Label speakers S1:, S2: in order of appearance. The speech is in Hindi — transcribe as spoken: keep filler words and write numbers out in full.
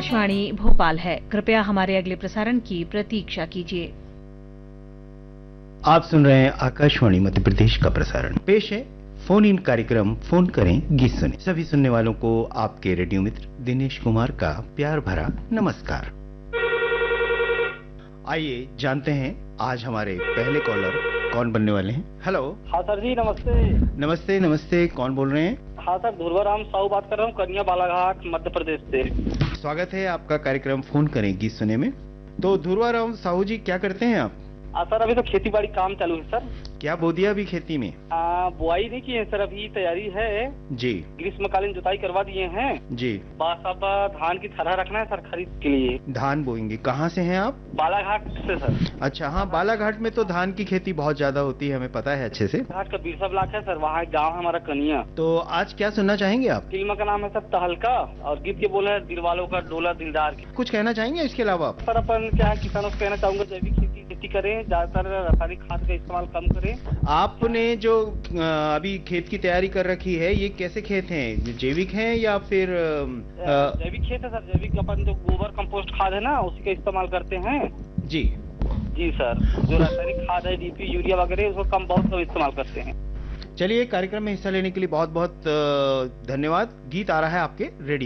S1: आकाशवाणी भोपाल है। कृपया हमारे अगले प्रसारण की प्रतीक्षा कीजिए।
S2: आप सुन रहे हैं आकाशवाणी मध्य प्रदेश का प्रसारण। पेश है फोन इन कार्यक्रम फोन करें गीत सुने। सभी सुनने वालों को आपके रेडियो मित्र दिनेश कुमार का प्यार भरा नमस्कार। आइए जानते हैं आज हमारे पहले कॉलर कौन बनने वाले हैं। हेलो।
S3: हाँ सर जी, नमस्ते।
S2: नमस्ते नमस्ते, कौन बोल रहे हैं?
S3: हाँ सर, ध्रुवराम साहू बात कर रहा हूँ, कन्या बालाघाट मध्य प्रदेश से।
S2: स्वागत है आपका कार्यक्रम फोन करें गीत सुने में। तो ध्रुवराम साहू जी, क्या करते हैं आप?
S3: हाँ सर, अभी तो खेती बाड़ी काम चालू है सर।
S2: क्या बो दिया अभी खेती में?
S3: आ, बुआई नहीं की है सर, अभी तैयारी है
S2: जी।
S3: ग्रीष्मकालीन जुताई करवा दिए हैं
S2: जी।
S3: बस अब धान की थरहा रखना है सर खरीद के लिए।
S2: धान बोएंगे। कहाँ से हैं आप?
S3: बालाघाट से सर।
S2: अच्छा, हाँ, बालाघाट में तो धान की खेती बहुत ज्यादा होती है, हमें पता है अच्छे से।
S3: घाट का बिरसा ब्लॉक है सर, वहाँ एक गाँव है हमारा कनिया।
S2: तो आज क्या सुनना चाहेंगे आप?
S3: फिल्म का नाम है सर तहलका, और गीत के बोले दिल वालों का डोला दिलदार के।
S2: कुछ कहना चाहेंगे इसके अलावा आप?
S3: सर अपन क्या है, किसानों से कहना चाहूंगा जैविक खेती खेती करें, ज्यादातर रासायनिक खाद का इस्तेमाल कम करें।
S2: आपने जो अ, अभी खेत की तैयारी कर रखी है, ये कैसे खेत हैं? जैविक हैं या फिर अ,
S3: जैविक खेत है सर। जैविक अपन जो गोबर कंपोस्ट खाद है ना, उसी का इस्तेमाल करते हैं।
S2: जी
S3: जी सर, जो रासायनिक खाद है डीपी यूरिया वगैरह, उसको कम बहुत कम इस्तेमाल करते हैं।
S2: चलिए, कार्यक्रम में हिस्सा लेने के लिए बहुत बहुत धन्यवाद। गीत आ रहा है आपके रेडियो